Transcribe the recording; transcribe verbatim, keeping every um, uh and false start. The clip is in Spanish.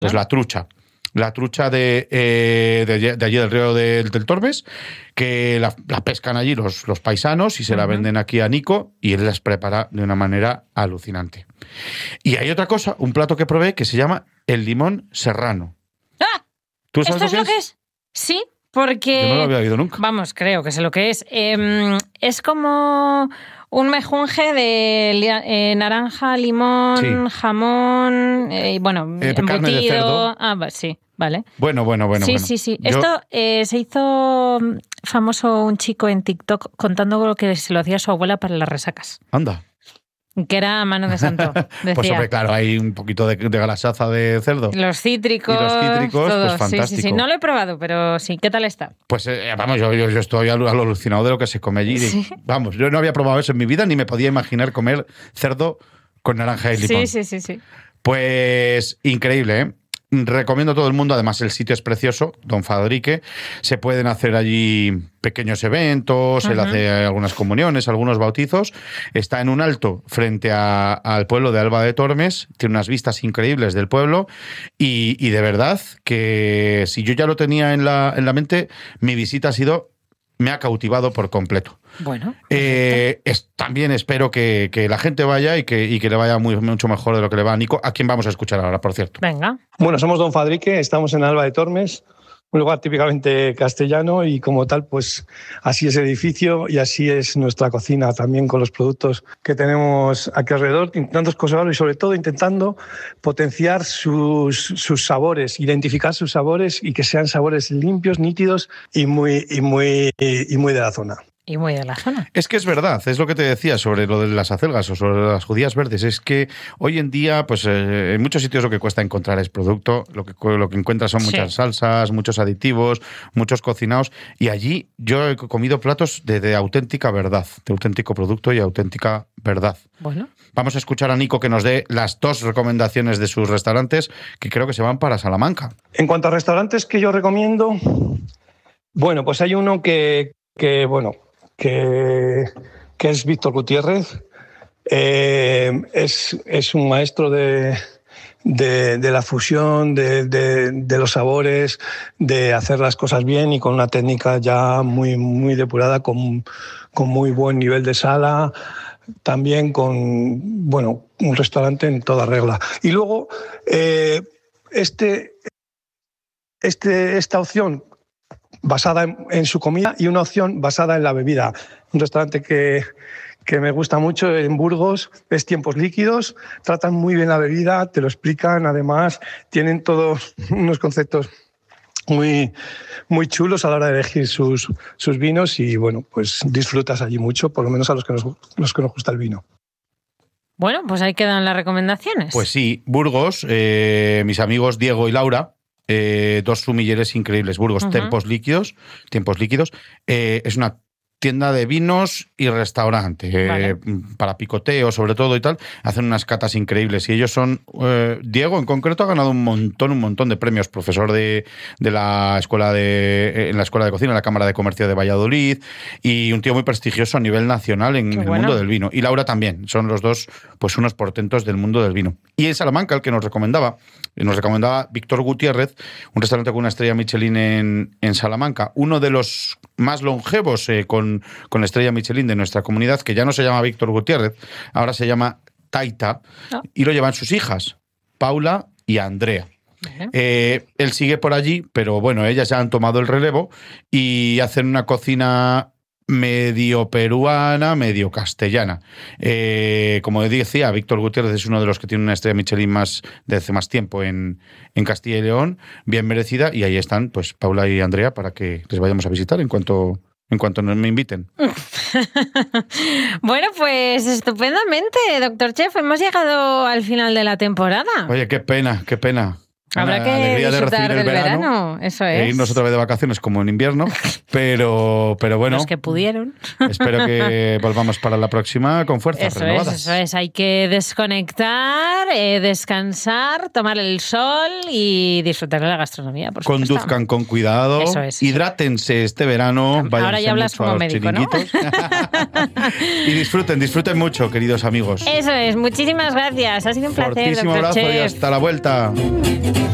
Pues la trucha. La trucha de, eh, de, de allí del río del, del Tormes, que la, la pescan allí los, los paisanos y se uh-huh. la venden aquí a Nico y él las prepara de una manera alucinante. Y hay otra cosa, un plato que probé que se llama el limón serrano. ¡Ah! ¿Tú sabes ¿Esto lo es que lo es? que es? Sí, porque... Yo no lo había oído nunca. Vamos, creo que sé lo que es. Eh, es como... un mejunje de eh, naranja, limón, sí. jamón, eh, bueno, eh, embutido. Carne de cerdo. Ah, sí, vale. Bueno, bueno, bueno. Sí, bueno. sí, sí. Yo... Esto eh, se hizo famoso un chico en TikTok contando lo que se lo hacía su abuela para las resacas. Anda. Que era mano de santo, decía. Pues hombre, claro, hay un poquito de, de galasaza de cerdo. Los cítricos. Y los cítricos, todo. pues fantástico. Sí, sí, sí. No lo he probado, pero sí. ¿Qué tal está? Pues eh, vamos, yo, yo, yo estoy alucinado de lo que se come allí. ¿Sí? Vamos, yo no había probado eso en mi vida, ni me podía imaginar comer cerdo con naranja y limón. Sí, sí, sí, sí. Pues increíble, ¿eh? Recomiendo a todo el mundo, además el sitio es precioso, Don Fadrique, se pueden hacer allí pequeños eventos, uh-huh. él hace algunas comuniones, algunos bautizos, está en un alto frente a, al pueblo de Alba de Tormes, tiene unas vistas increíbles del pueblo y, y de verdad que si yo ya lo tenía en la, en la mente, mi visita ha sido, me ha cautivado por completo. Bueno. Eh, es, también espero que, que la gente vaya y que, y que le vaya muy, mucho mejor de lo que le va a Nico, a quien vamos a escuchar ahora, por cierto. Venga. Bueno, somos Don Fadrique, estamos en Alba de Tormes, un lugar típicamente castellano y como tal, pues así es el edificio y así es nuestra cocina también con los productos que tenemos aquí alrededor, intentando conservarlo y sobre todo intentando potenciar sus, sus sabores, identificar sus sabores y que sean sabores limpios, nítidos y muy, y muy, y muy de la zona. Y muy de la zona. Es que es verdad, es lo que te decía sobre lo de las acelgas o sobre las judías verdes. Es que hoy en día, pues eh, en muchos sitios lo que cuesta encontrar es producto, lo que, lo que encuentras son muchas sí. salsas, muchos aditivos, muchos cocinados. Y allí yo he comido platos de, de auténtica verdad, de auténtico producto y auténtica verdad. Bueno. Vamos a escuchar a Nico que nos dé las dos recomendaciones de sus restaurantes que creo que se van para Salamanca. En cuanto a restaurantes que yo recomiendo, bueno, pues hay uno que, que bueno... Que, que es Víctor Gutiérrez, eh, es, es un maestro de, de, de la fusión, de, de, de los sabores, de hacer las cosas bien y con una técnica ya muy, muy depurada, con, con muy buen nivel de sala, también con bueno, un restaurante en toda regla. Y luego, eh, este, este, esta opción basada en, en su comida y una opción basada en la bebida. Un restaurante que, que me gusta mucho en Burgos es Tiempos Líquidos, tratan muy bien la bebida, te lo explican, además tienen todos unos conceptos muy, muy chulos a la hora de elegir sus, sus vinos y bueno, pues disfrutas allí mucho, por lo menos a los que nos, los que nos gusta el vino. Bueno, pues ahí quedan las recomendaciones. Pues sí, Burgos, eh, mis amigos Diego y Laura, Eh, dos sumilleres increíbles. Burgos, uh-huh. Tiempos Líquidos, Tiempos Líquidos. Eh, es una tienda de vinos y restaurante, vale. eh, para picoteo sobre todo y tal, hacen unas catas increíbles y ellos son, eh, Diego en concreto ha ganado un montón, un montón de premios, profesor de, de la escuela de, en la escuela de cocina, en la Cámara de Comercio de Valladolid y un tío muy prestigioso a nivel nacional en Qué el bueno. mundo del vino. Y Laura también, son los dos pues unos portentos del mundo del vino. Y en Salamanca, el que nos recomendaba, nos recomendaba Víctor Gutiérrez, un restaurante con una estrella Michelin en, en Salamanca, uno de los más longevos eh, con con la estrella Michelin de nuestra comunidad, que ya no se llama Víctor Gutiérrez, ahora se llama Taita, oh. y lo llevan sus hijas, Paula y Andrea. Uh-huh. Eh, él sigue por allí, pero bueno, ellas ya han tomado el relevo y hacen una cocina medio peruana, medio castellana. Eh, como decía, Víctor Gutiérrez es uno de los que tiene una estrella Michelin más de hace más tiempo en, en Castilla y León, bien merecida, y ahí están pues Paula y Andrea para que les vayamos a visitar en cuanto... En cuanto me inviten. Bueno, pues estupendamente, doctor Chef. Hemos llegado al final de la temporada. Oye, qué pena, qué pena. Habrá que disfrutar de del verano, verano, eso es. E irnos otra vez de vacaciones como en invierno, pero, pero bueno. Los que pudieron. Espero que volvamos para la próxima con fuerzas eso renovadas. Es, eso es, hay que desconectar, eh, descansar, tomar el sol y disfrutar de la gastronomía, por supuesto. Conduzcan con cuidado, eso es. Hidrátense este verano. Ahora ya hablas como médico, ¿no? Y disfruten, disfruten mucho, queridos amigos. Eso es, muchísimas gracias. Ha sido un placer, Fortísimo doctor abrazo Chef. Y hasta la vuelta.